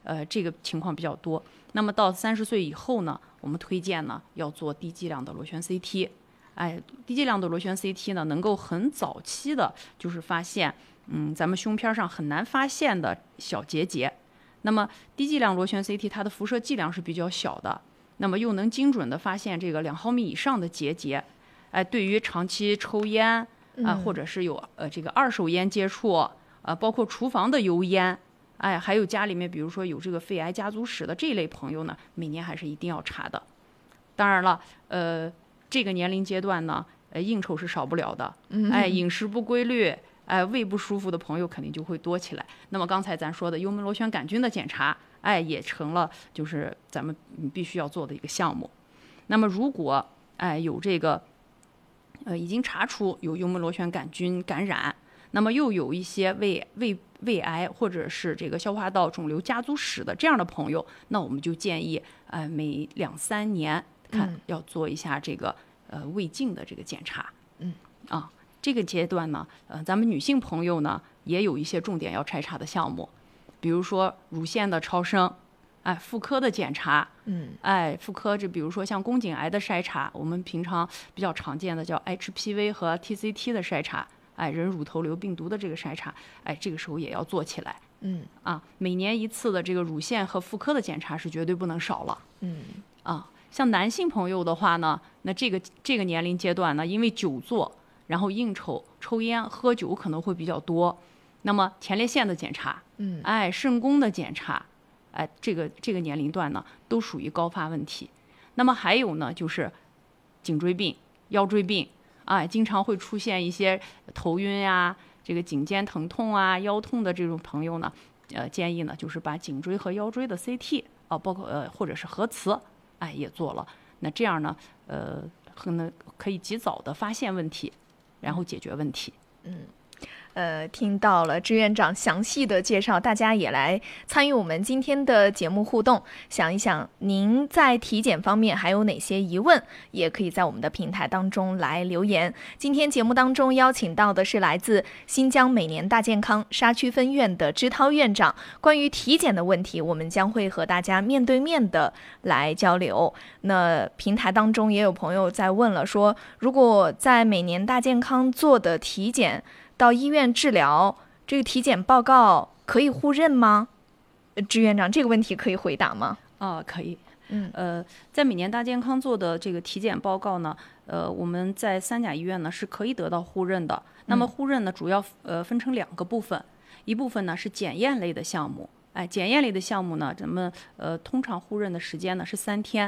这个情况比较多。那么到30岁以后呢，我们推荐呢要做低剂量的螺旋 CT。低剂量的螺旋 CT 呢，能够很早期的，就是发现，咱们胸片上很难发现的小结节。那么低剂量螺旋 CT 它的辐射剂量是比较小的，那么又能精准的发现这个2毫米以上的结节。对于长期抽烟或者是有这个二手烟接触包括厨房的油烟，还有家里面比如说有这个肺癌家族史的这一类朋友呢，每年还是一定要查的。当然了，这个年龄阶段呢，应酬是少不了的，饮食不规律，胃不舒服的朋友肯定就会多起来。那么刚才咱说的幽门螺旋杆菌的检查，也成了就是咱们必须要做的一个项目。那么如果有这个已经查出有幽门螺旋杆菌感染，那么又有一些胃癌或者是这个消化道肿瘤家族史的这样的朋友，那我们就建议每2-3年要做一下这个胃镜的这个检查。这个阶段呢，咱们女性朋友呢也有一些重点要筛查的项目，比如说乳腺的超声，妇科的检查，妇科比如说像宫颈癌的筛查，我们平常比较常见的叫 HPV 和 TCT 的筛查，人乳头瘤病毒的这个筛查，这个时候也要做起来。每年1次的这个乳腺和妇科的检查是绝对不能少了。像男性朋友的话呢，那这个年龄阶段呢，因为久坐，然后应酬、抽烟、喝酒可能会比较多，那么前列腺的检查，肾功的检查，这个年龄段呢，都属于高发问题。那么还有呢，就是颈椎病、腰椎病，经常会出现一些头晕呀、这个颈肩疼痛啊、腰痛的这种朋友呢，建议呢就是把颈椎和腰椎的 CT 包括或者是核磁，也做了。那这样呢，可以及早的发现问题，然后解决问题。 听到了支院长详细的介绍，大家也来参与我们今天的节目互动，想一想您在体检方面还有哪些疑问，也可以在我们的平台当中来留言。今天节目当中邀请到的是来自新疆美年大健康沙区分院的支涛院长，关于体检的问题，我们将会和大家面对面的来交流。那平台当中也有朋友在问了，说如果在美年大健康做的体检到医院治疗，这个体检报告可以互认吗？支院长，这个问题可以回答吗？ 可以。在美年大健康做的这个体检报告呢，我们在3甲医院呢是可以得到互认的。那么互认呢，主要分成2个部分，一部分呢是检验类的项目，检验类的项目呢，咱们通常互认的时间呢是3天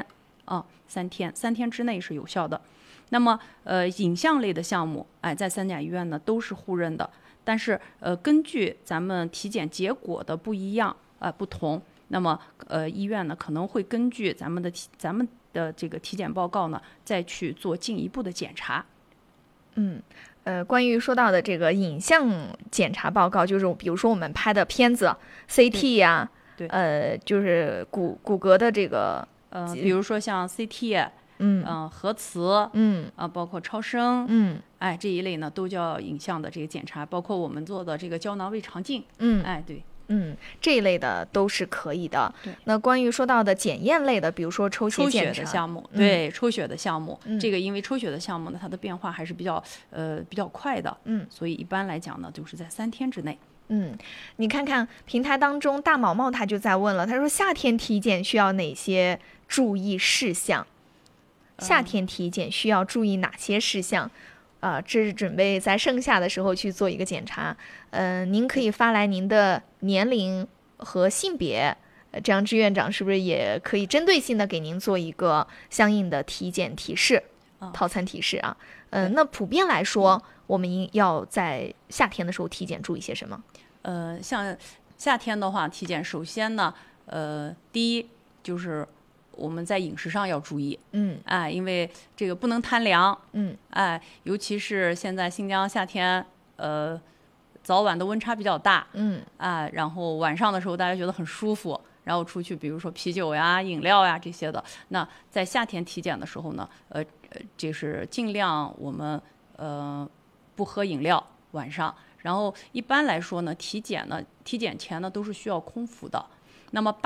，3天之内是有效的。那么影像类的项目，在3甲医院呢都是互认的，但是根据咱们体检结果的不一样不同，那么医院呢可能会根据咱们的这个体检报告呢再去做进一步的检查。 关于说到的这个影像检查报告，就是比如说我们拍的片子 CT 呀，就是骨骼的这个比如说像 CT。核磁，包括超声，这一类呢都叫影像的这个检查，包括我们做的这个胶囊胃肠镜，对， 这一类的都是可以的。 对。 那关于说到的检验类的，比如说抽血的项目，对，抽血的项目，这个因为抽血的项目呢，它的变化还是比较快的，所以一般来讲呢，就是在3天之内。 你看看平台当中，大毛毛他就在问了，他说夏天体检需要哪些注意事项？夏天体检需要注意哪些事项？这是准备在盛夏的时候去做一个检查。您可以发来您的年龄和性别，这样支院长是不是也可以针对性的给您做一个相应的体检提示、套餐提示啊？那普遍来说，我们要在夏天的时候体检注意些什么？ 像夏天的话，体检首先呢，第一就是我们在饮食上要注意，因为这个不能贪凉，尤其是现在新疆夏天，早晚的温差比较大，然后晚上的时候大家觉得很舒服，然后出去比如说啤酒呀、饮料呀这些的，那在夏天体检的时候呢，就是尽量我们不喝饮料晚上，然后一般来说呢，体检前呢都是需要空腹的，那么